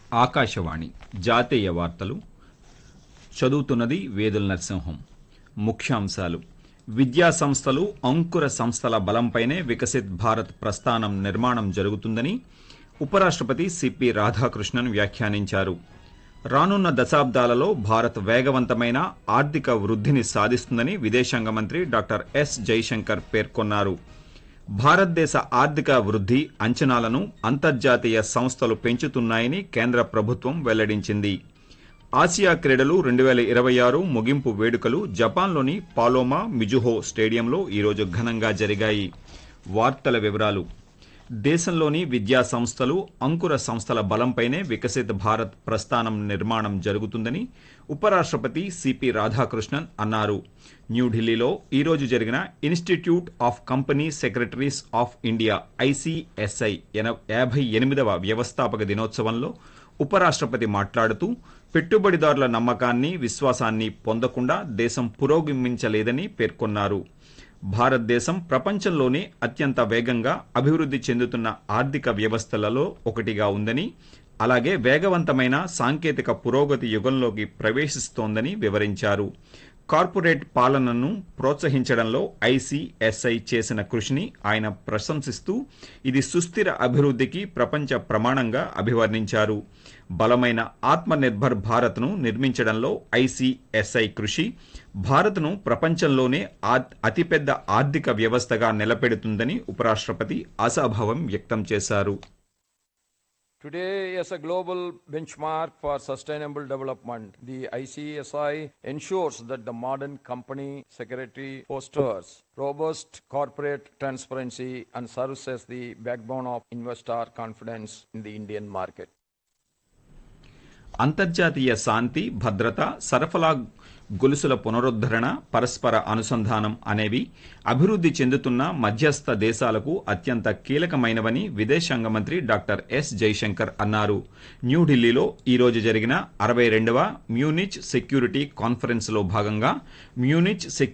ఆకాశవాణి జాతీయ వార్తలు చదువుతున్నది వేదుల నరసింహం. ముఖ్యాంశాలు: విద్యా సంస్థలు అంకుర సంస్థల బలంపైనే వికసిత్ భారత్ ప్రస్థానం నిర్మాణం జరుగుతుందని ఉపరాష్ట్రపతి సిపి రాధాకృష్ణన్ వ్యాఖ్యానించారు. రానున్న దశాబ్దాలలో భారత్ వేగవంతమైన ఆర్థిక వృద్ధిని సాధిస్తుందని విదేశాంగ మంత్రి డాక్టర్ ఎస్ జైశంకర్ పేర్కొన్నారు. భారతదేశ ఆర్థిక వృద్ధి అంచనాలను అంతర్జాతీయ సంస్థలు పెంచుతున్నాయని కేంద్ర ప్రభుత్వం వెల్లడించింది. ఆసియా క్రీడలు 2026 ముగింపు వేడుకలు జపాన్లోని పాలోమా మిజుహో స్టేడియంలో ఈరోజు ఘనంగా జరిగాయి. వార్తల వివరాలు: దేశంలోని విద్యా సంస్థలు అంకుర సంస్థల బలంపైనే వికసిత్ భారత్ ప్రస్థానం నిర్మాణం జరుగుతుందని ఉపరాష్ట్రపతి సిపి రాధాకృష్ణన్ అన్నారు. న్యూఢిల్లీలో ఈరోజు జరిగిన institute of company secretaries of India ICSI 58వ వ్యవస్థాపక దినోత్సవంలో ఉపరాష్ట్రపతి మాట్లాడుతూ, పెట్టుబడిదారుల నమ్మకాన్ని, విశ్వాసాన్ని పొందకుండా దేశం పురోగమించలేదని పేర్కొన్నారు. భారతదేశం ప్రపంచంలోనే అత్యంత వేగంగా అభివృద్ధి చెందుతున్న ఆర్థిక వ్యవస్థలలో ఒకటిగా ఉందని, అలాగే వేగవంతమైన సాంకేతిక పురోగతి యుగంలోకి ప్రవేశిస్తోందని వివరించారు. కార్పొరేట్ పాలనను ప్రోత్సహించడంలో ఐసిఎస్ఐ చేసిన కృషిని ఆయన ప్రశంసిస్తూ, ఇది సుస్థిర అభివృద్ధికి ప్రపంచ ప్రమాణంగా అభివర్ణించారు. బలమైన ఆత్మనిర్భర్ భారత్ను నిర్మించడంలో ఐసిఎస్ఐ కృషి భారత్ను ప్రపంచంలోనే అతిపెద్ద ఆర్థిక వ్యవస్థగా నిలబెడుతుందని ఉపరాష్ట్రపతి ఆశాభావం వ్యక్తం చేశారు. Today, as a global benchmark for sustainable development, the ICSI ensures that the modern company secretary fosters robust corporate transparency and serves as the backbone of investor confidence in the Indian market. అంతర్జాతీయ శాంతి, భద్రత, సరఫరా గొలుసుల పునరుద్ధరణ, పరస్పర అనుసంధానం అనేవి అభివృద్ధి చెందుతున్న మధ్యస్థ దేశాలకు అత్యంత కీలకమైనవని విదేశాంగ మంత్రి డాక్టర్ ఎస్ జైశంకర్ అన్నారు. న్యూఢిల్లీలో ఈరోజు జరిగిన 62వ మ్యూనిచ్ సెక్యూరిటీ కాన్ఫరెన్స్లో భాగంగా మ్యూనిచ్